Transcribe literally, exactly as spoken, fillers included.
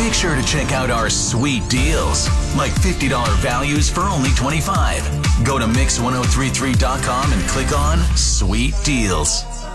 Make sure to check out our sweet deals, like fifty dollars values for only twenty-five dollars. Go to mix ten thirty-three dot com and click on Sweet Deals.